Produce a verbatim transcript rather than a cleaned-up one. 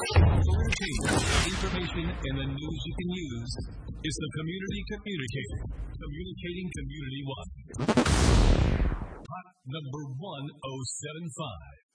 Entertainment, information, and the news you can use is the Community Communicator. Communicating community-wide. Hot number one oh seven five.